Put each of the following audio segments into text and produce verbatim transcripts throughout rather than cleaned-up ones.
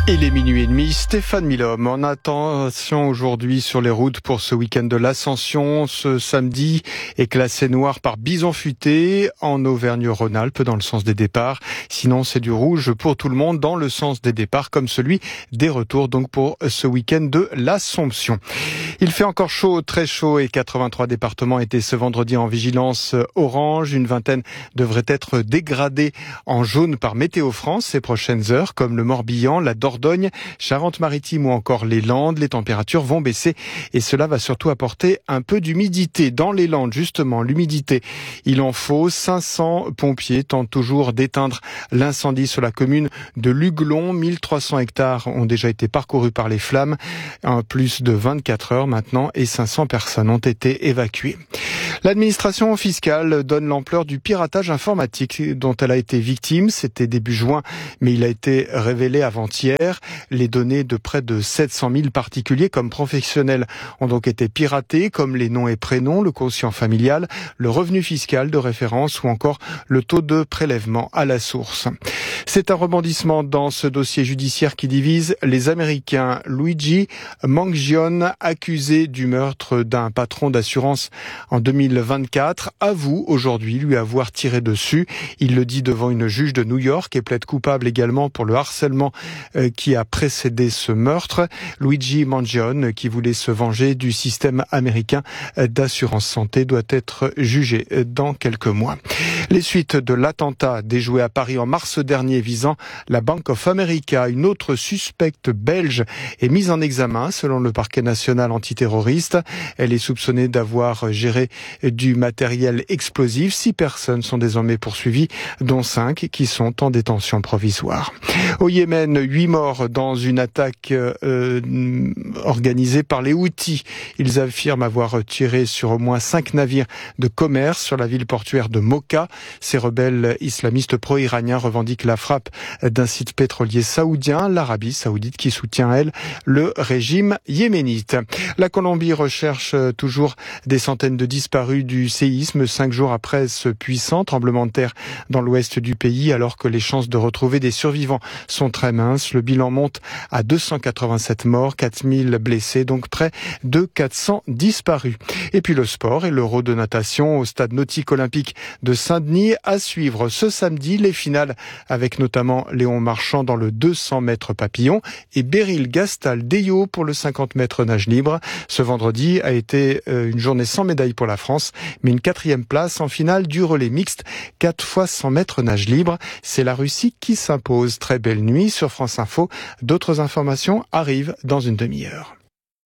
Il est minuit et demi, Stéphane Milhomme. En attention aujourd'hui sur les routes pour ce week-end de l'Ascension. Ce samedi est classé noir par bison futé en Auvergne-Rhône-Alpes dans le sens des départs. Sinon, c'est du rouge pour tout le monde dans le sens des départs comme celui des retours donc pour ce week-end de l'Assomption. Il fait encore chaud, très chaud et quatre-vingt-trois départements étaient ce vendredi en vigilance orange. Une vingtaine devraient être dégradés en jaune par Météo France ces prochaines heures comme le Morbihan, la Dordogne, Charente-Maritime ou encore les Landes. Les températures vont baisser et cela va surtout apporter un peu d'humidité. Dans les Landes, justement, l'humidité, il en faut. cinq cents pompiers tentent toujours d'éteindre l'incendie sur la commune de Luglon. mille trois cents hectares ont déjà été parcourus par les flammes, en plus de vingt-quatre heures maintenant, et cinq cents personnes ont été évacuées. L'administration fiscale donne l'ampleur du piratage informatique dont elle a été victime. C'était début juin, mais il a été révélé avant-hier. Les données de près de sept cent mille particuliers comme professionnels ont donc été piratées, comme les noms et prénoms, le quotient familial, le revenu fiscal de référence ou encore le taux de prélèvement à la source. C'est un rebondissement dans ce dossier judiciaire qui divise les Américains. Luigi Mangione, accusé du meurtre d'un patron d'assurance en deux mille vingt-quatre, avoue aujourd'hui lui avoir tiré dessus. Il le dit devant une juge de New York et plaide coupable également pour le harcèlement qui a précédé ce meurtre. Luigi Mangione, qui voulait se venger du système américain d'assurance santé, doit être jugé dans quelques mois. Les suites de l'attentat déjoué à Paris en mars dernier visant la Bank of America, une autre suspecte belge est mise en examen selon le parquet national antiterroriste. Elle est soupçonnée d'avoir géré du matériel explosif. Six personnes sont désormais poursuivies, dont cinq qui sont en détention provisoire. Au Yémen, huit morts dans une attaque euh, organisée par les Houthis. Ils affirment avoir tiré sur au moins cinq navires de commerce sur la ville portuaire de Mocha. Ces rebelles islamistes pro-iraniens revendiquent la frappe d'un site pétrolier saoudien, l'Arabie saoudite qui soutient, elle, le régime yéménite. La Colombie recherche toujours des centaines de disparus du séisme, cinq jours après ce puissant tremblement de terre dans l'ouest du pays, alors que les chances de retrouver des survivants sont très minces. Le bilan monte à deux cent quatre-vingt-sept morts, quatre mille blessés, donc près de quatre cents disparus. Et puis le sport et l'Euro de natation au stade nautique olympique de Saint-Denis à suivre ce samedi. Les finales avec notamment Léon Marchand dans le deux cents mètres papillon et Beryl Gastal-Deyo pour le cinquante mètres nage libre. Ce vendredi a été une journée sans médaille pour la France, mais une quatrième place en finale du relais mixte, quatre fois cent mètres nage libre. C'est la Russie qui s'impose. Très belle nuit sur France Info. D'autres informations arrivent dans une demi-heure.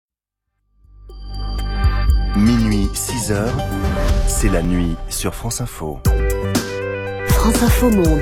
Minuit, six heures, c'est la nuit sur France Info. France Info Monde.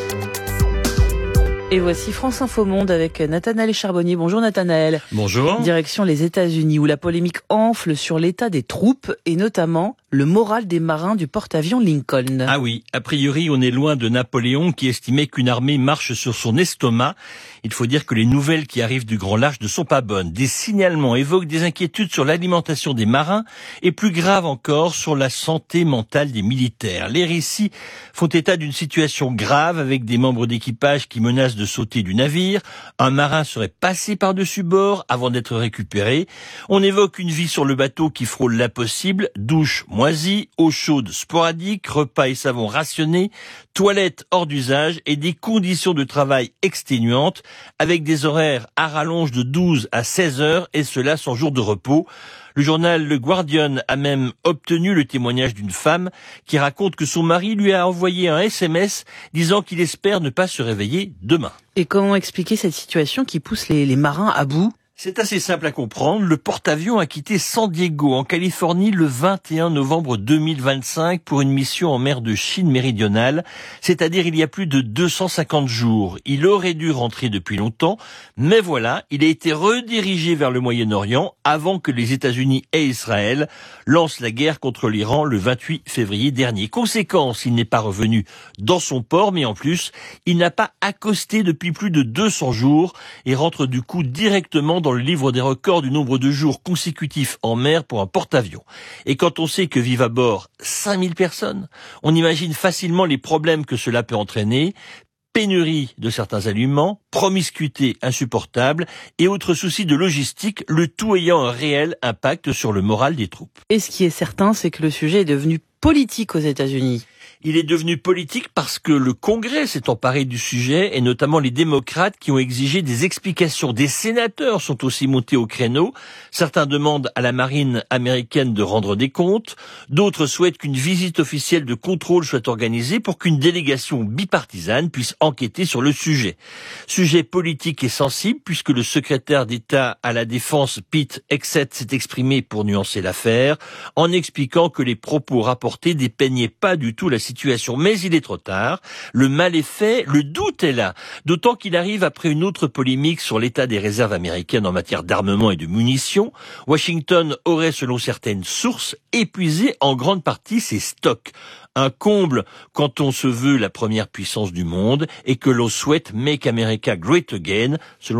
Et voici France Info Monde avec Nathanaël Charbonnier. Bonjour Nathanaël. Bonjour. Direction les États-Unis où la polémique enfle sur l'état des troupes et notamment le moral des marins du porte-avions Lincoln. Ah oui, a priori on est loin de Napoléon qui estimait qu'une armée marche sur son estomac. Il faut dire que les nouvelles qui arrivent du Grand Large ne sont pas bonnes. Des signalements évoquent des inquiétudes sur l'alimentation des marins et plus grave encore sur la santé mentale des militaires. Les récits font état d'une situation grave avec des membres d'équipage qui menacent de sauter du navire. Un marin serait passé par-dessus bord avant d'être récupéré. On évoque une vie sur le bateau qui frôle l'impossible, douche moisie, eau chaude sporadique, repas et savon rationnés, toilettes hors d'usage et des conditions de travail exténuantes avec des horaires à rallonge de douze à seize heures et cela sans jour de repos. Le journal Le Guardian a même obtenu le témoignage d'une femme qui raconte que son mari lui a envoyé un S M S disant qu'il espère ne pas se réveiller demain. Et comment expliquer cette situation qui pousse les, les marins à bout ? C'est assez simple à comprendre. Le porte-avions a quitté San Diego, en Californie, le vingt et un novembre deux mille vingt-cinq pour une mission en mer de Chine méridionale, c'est-à-dire il y a plus de deux cent cinquante jours. Il aurait dû rentrer depuis longtemps, mais voilà, il a été redirigé vers le Moyen-Orient avant que les États-Unis et Israël lancent la guerre contre l'Iran le vingt-huit février dernier. Conséquence, il n'est pas revenu dans son port, mais en plus, il n'a pas accosté depuis plus de deux cents jours et rentre du coup directement dans dans le livre des records du nombre de jours consécutifs en mer pour un porte-avions. Et quand on sait que vivent à bord cinq mille personnes, on imagine facilement les problèmes que cela peut entraîner. pénurie de certains aliments, promiscuité insupportable et autres soucis de logistique, le tout ayant un réel impact sur le moral des troupes. Et ce qui est certain, c'est que le sujet est devenu politique aux États-Unis. Il est devenu politique parce que le Congrès s'est emparé du sujet et notamment les démocrates qui ont exigé des explications. Des sénateurs sont aussi montés au créneau. Certains demandent à la marine américaine de rendre des comptes. D'autres souhaitent qu'une visite officielle de contrôle soit organisée pour qu'une délégation bipartisane puisse enquêter sur le sujet. Sujet politique et sensible puisque le secrétaire d'État à la Défense, Pete Hegseth, s'est exprimé pour nuancer l'affaire en expliquant que les propos rapportés dépeignaient pas du tout la situation. situation, mais il est trop tard. Le mal est fait, le doute est là. D'autant qu'il arrive après une autre polémique sur l'état des réserves américaines en matière d'armement et de munitions. Washington aurait, selon certaines sources, épuisé en grande partie ses stocks. Un comble quand on se veut la première puissance du monde et que l'on souhaite Make America Great Again, selon